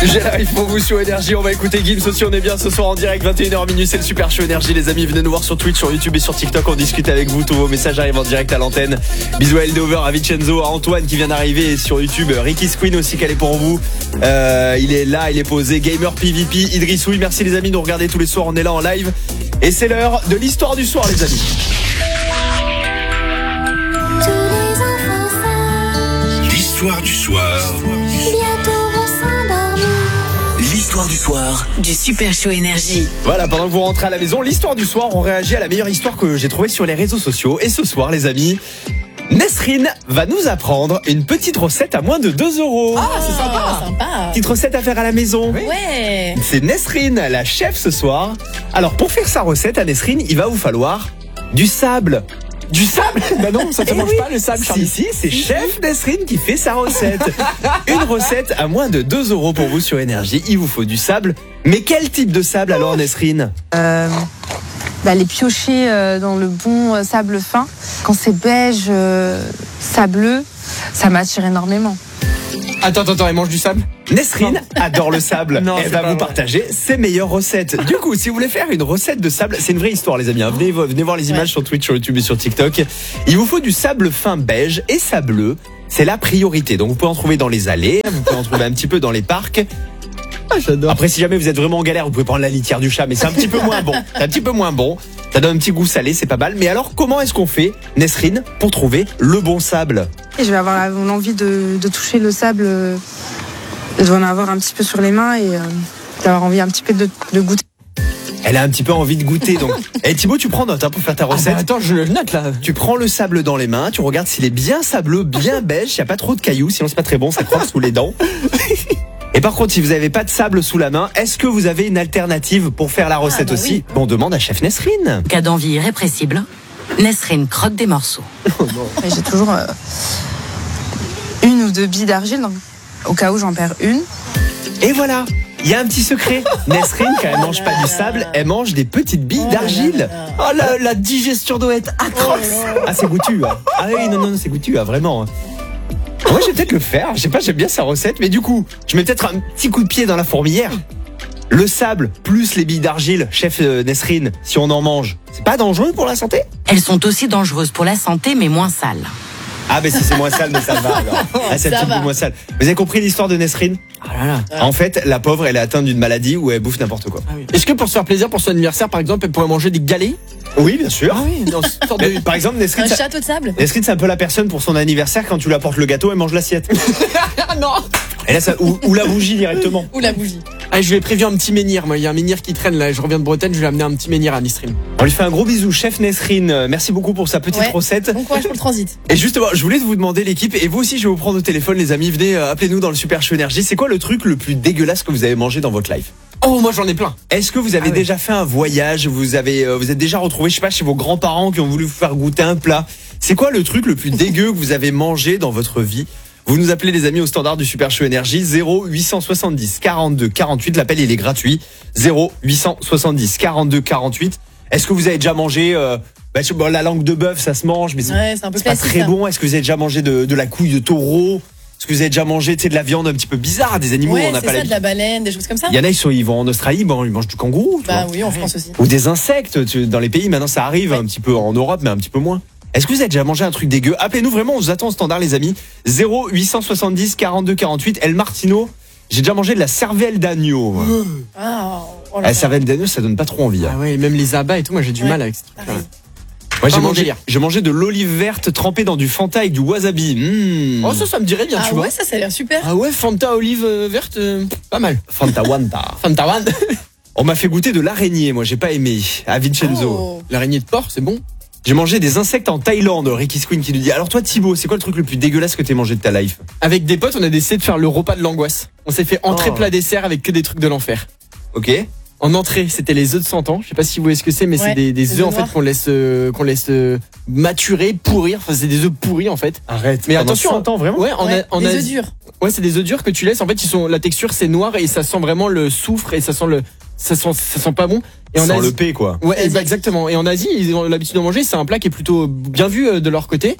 J'arrive pour vous sur Énergie, on va écouter Gims aussi, on est bien ce soir en direct, 21h minuit, c'est le Super Show Énergie les amis, venez nous voir sur Twitch, sur YouTube et sur TikTok, on discute avec vous, tous vos messages arrivent en direct à l'antenne. Bisous à Eldover, à Vincenzo, à Antoine qui vient d'arriver, et sur YouTube, Ricky's Queen aussi qu'elle est pour vous, il est là, il est posé, Gamer PVP, Idriss, oui merci les amis de nous regarder tous les soirs, on est là en live, et c'est l'heure de l'histoire du soir les amis. L'histoire du soir. L'histoire du soir du Super Show Énergie. Voilà, pendant que vous rentrez à la maison, l'histoire du soir, on réagit à la meilleure histoire que j'ai trouvée sur les réseaux sociaux. Et ce soir, les amis, Nesrine va nous apprendre une petite recette à moins de 2 €. Ah, c'est sympa. Petite recette à faire à la maison. Ouais. C'est Nesrine, la chef ce soir. Alors, pour faire sa recette à Nesrine, il va vous falloir du sable. Du sable? Bah non, ça te mange pas le sable, Charlie. Si, c'est chef Nesrine qui fait sa recette. Une recette à moins de 2 € pour vous sur Énergie. Il vous faut du sable. Mais quel type de sable alors, Nesrine? Les piocher dans le bon sable fin. Quand c'est beige, sableux, ça m'attire énormément. Attends, elle mange du sable? Nesrine adore le sable. Non, Elle va vous partager ses meilleures recettes. Du coup, si vous voulez faire une recette de sable, c'est une vraie histoire les amis. Venez voir les images sur Twitch, sur YouTube et sur TikTok. Il vous faut du sable fin beige et sableux. C'est la priorité. Donc vous pouvez en trouver dans les allées, vous pouvez en trouver un petit peu dans les parcs. Ah, j'adore. Après, si jamais vous êtes vraiment en galère, vous pouvez prendre la litière du chat, mais c'est un petit peu moins bon. C'est un petit peu moins bon. Ça donne un petit goût salé, c'est pas mal. Mais alors, comment est-ce qu'on fait, Nesrine, pour trouver le bon sable? Et je vais avoir l'envie de toucher le sable. Je vais en avoir un petit peu sur les mains et d'avoir envie un petit peu de goûter. Elle a un petit peu envie de goûter, donc. Et Thibaut, tu prends note pour faire ta recette. Attends, je le note là. Tu prends le sable dans les mains, tu regardes s'il est bien sableux, bien beige, il n'y a pas trop de cailloux, sinon c'est pas très bon, ça croque sous les dents. Et par contre, si vous n'avez pas de sable sous la main, est-ce que vous avez une alternative pour faire la recette aussi? Oui. On demande à chef Nesrine. Cas d'envie irrépressible, Nesrine croque des morceaux. Et j'ai toujours une ou deux billes d'argile, au cas où j'en perds une. Et voilà, il y a un petit secret. Nesrine, quand elle mange pas du sable, elle mange des petites billes d'argile. Oh, la digestion doit être atroce. Ah, c'est goûtu. Hein. Ah oui, non, c'est goûtu, hein, vraiment. Moi, je vais peut-être le faire. Je sais pas, j'aime bien sa recette, mais du coup, je mets peut-être un petit coup de pied dans la fourmilière. Le sable plus les billes d'argile, chef Nesrine, si on en mange, c'est pas dangereux pour la santé? Elles sont aussi dangereuses pour la santé, mais moins sales. Ah, mais si c'est moins sale, mais ça va alors. Ah, c'est un petit peu moins sale. Vous avez compris l'histoire de Nesrine? Ah là là. En fait, la pauvre, elle est atteinte d'une maladie où elle bouffe n'importe quoi. Ah oui. Est-ce que pour se faire plaisir pour son anniversaire, par exemple, elle pourrait manger des galets? Oui, bien sûr. Ah oui, dans cette sorte de... Par exemple, Nesrine, Un château de sable. Nesrine, c'est un peu la personne pour son anniversaire, quand tu lui apportes le gâteau, elle mange l'assiette. non. Et là, ou la bougie directement. Ou la bougie. Allez, je lui ai prévu un petit menhir. Moi, il y a un menhir qui traîne là. Je reviens de Bretagne, je vais amener un petit menhir à Nesrine. On lui fait un gros bisou, chef Nesrine. Merci beaucoup pour sa petite recette. Bon courage pour le transit. Et justement, je voulais vous demander l'équipe, et vous aussi, je vais vous prendre au téléphone, les amis. Venez, appelez-nous dans le Super Show Énergie. C'est quoi le truc le plus dégueulasse que vous avez mangé dans votre life? Oh, moi j'en ai plein. Est-ce que vous avez déjà fait un voyage? Vous êtes déjà retrouvé, je sais pas, chez vos grands-parents qui ont voulu vous faire goûter un plat? C'est quoi le truc le plus dégueu que vous avez mangé dans votre vie? Vous nous appelez les amis au standard du Super Show Énergie 0870 42 48. L'appel il est gratuit 0870 42 48. Est-ce que vous avez déjà mangé la langue de bœuf, ça se mange, mais C'est un peu c'est pas classique, très ça. bon. Est-ce que vous avez déjà mangé de la couille de taureau? Est-ce que vous avez déjà mangé de la viande un petit peu bizarre, des animaux où on n'a c'est pas ça, de l'habitude? la baleine, des choses comme ça. Il y en a, ils vont en Australie, ils mangent du kangourou. tu Bah vois. oui, en France aussi. Ou des insectes, dans les pays, maintenant ça arrive un petit peu en Europe, mais un petit peu moins. Est-ce que vous avez déjà mangé un truc dégueu? Appelez-nous vraiment, on vous attend au standard les amis. 0870 42 48. El Martino, j'ai déjà mangé de la cervelle d'agneau. Ah, La cervelle d'agneau, ça donne pas trop envie. Ah ouais, même les abats et tout, moi j'ai du mal avec ça. pareil. Moi Pas mon délire. j'ai mangé de l'olive verte trempée dans du Fanta avec du wasabi. Oh, ça me dirait bien, Ah tu vois. ouais, ça a l'air super. Ah ouais, Fanta olive verte, pas mal. Fanta Wanta. Fanta One. On m'a fait goûter de l'araignée, moi j'ai pas aimé. À Vincenzo. Oh. L'araignée de porc, c'est bon. J'ai mangé des insectes en Thaïlande, Ricky's Queen qui nous dit. Alors toi Thibaut, c'est quoi le truc le plus dégueulasse que t'aies mangé de ta life? Avec des potes, on a décidé de faire le repas de l'angoisse. On s'est fait entrée, Oh. plat, dessert avec que des trucs de l'enfer. Ok. En entrée, c'était les œufs de 100 ans. Je sais pas si vous voyez ce que c'est, mais Ouais, c'est des les œufs œufs en fait noirs. qu'on laisse maturer, pourrir. Enfin, c'est des œufs pourris en fait. Arrête. Mais Pendant attention, 100 ans, vraiment? Ouais, Des œufs durs. Ouais, c'est des œufs durs que tu laisses. En fait, la texture c'est noir et ça sent vraiment le soufre et ça sent pas bon. Et en Sans Asie, le P quoi. ouais, Asiatique. exactement. Et en Asie, ils ont l'habitude de manger. C'est un plat qui est plutôt bien vu de leur côté.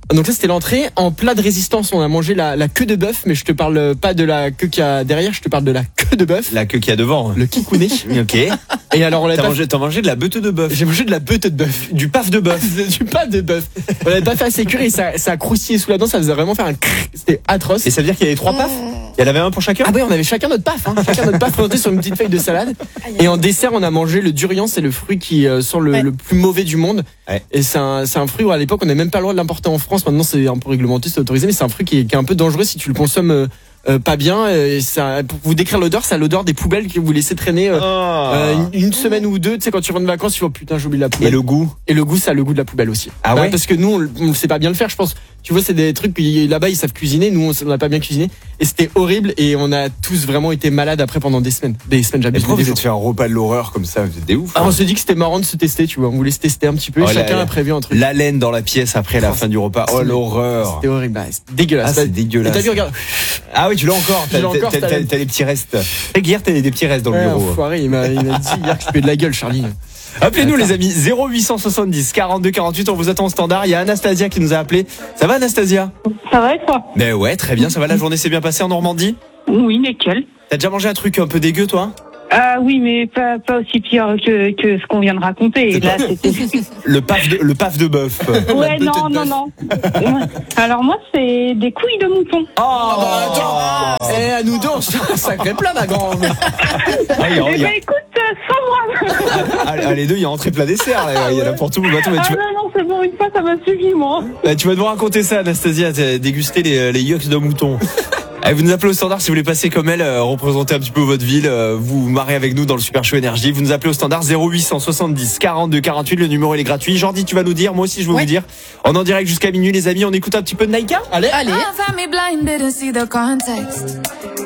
Donc ça c'était l'entrée. En plat de résistance, on a mangé la queue de bœuf, mais je te parle pas de la queue qu'il y a derrière, je te parle de la queue de bœuf. La queue qu'il y a devant. Le kikouné. Ok. Et alors on l'a T'as mangé de la beute de bœuf. J'ai mangé de la beute de bœuf. Du paf de bœuf. Du paf de bœuf. On l'avait pas fait assez cuire et ça a croustillé sous la dent, ça faisait vraiment faire un crrr. C'était atroce. Et ça veut dire qu'il y avait 3 pafs. Il y en avait un pour chacun. Ah ouais, on avait chacun notre paf, chacun notre paf présenté sur une petite feuille de salade. Et en dessert, on a mangé le durian, c'est le fruit qui sent le plus mauvais du monde. Ouais. Et c'est un fruit où à l'époque on n'a même pas le droit de l'importer en France. Maintenant c'est un peu réglementé, c'est autorisé, mais c'est un fruit qui est un peu dangereux si tu le consommes pas bien. Et ça, pour vous décrire l'odeur, c'est l'odeur des poubelles que vous laissez traîner une semaine ou deux. Tu sais, quand tu rentres de vacances, tu vois putain, j'ai oublié la poubelle. Et le goût. Et le goût, ça a le goût de la poubelle aussi. Ah ouais. Parce que nous, on sait pas bien le faire, je pense. Tu vois, c'est des trucs là-bas, ils savent cuisiner. Nous, on n'a pas bien cuisiné. Et c'était horrible. Et on a tous vraiment été malades après pendant des semaines. J'abuse. Pourquoi vous êtes fait un repas de l'horreur comme ça? Vous êtes des ouf. On s'est dit que c'était marrant de se tester, tu vois. On voulait se tester un petit peu. Oh, chacun a prévu un truc. La laine dans la pièce après la fin du repas. Oh l'horreur. C'était horrible. C'était dégueulasse. Ah, c'est dégueulasse. Et t'as vu, regarde. Ah oui, tu l'as encore. T'as les petits restes. Et hier, t'as des petits restes dans le bureau. Enfoiré, il m'a dit hier que je puais de la gueule, Charlie. Appelez-nous les amis, 0870 42 48, on vous attend au standard. Il y a Anastasia qui nous a appelé. Ça va Anastasia? Ça va et toi? Ben ouais, très bien, ça va, la journée s'est bien passée en Normandie? Oui, nickel. T'as déjà mangé un truc un peu dégueu toi? Ah oui, mais pas aussi pire que ce qu'on vient de raconter. Et là, c'était... Le paf de bœuf. Ouais, non. Alors moi, c'est des couilles de mouton. Attends. À nous deux, un sacré plat, ma grande. Eh ben écoute, sans moi. Les deux, il y a entrée plat dessert, là. Il y en a pour tout. Attends, mais Non, c'est bon, une fois, ça m'a suffi, moi. tu vas nous raconter ça, Anastasia, t'as dégusté les yucks de mouton. Vous nous appelez au standard si vous voulez passer comme elle, représenter un petit peu votre ville, vous marrez avec nous dans le Super Show Énergie. Vous nous appelez au standard 0870 42 48, le numéro il est gratuit. Jordi, tu vas nous dire, moi aussi je vais vous dire. On est en direct jusqu'à minuit les amis, on écoute un petit peu de Naïka. Allez. Allez. I found me blinded and see the context.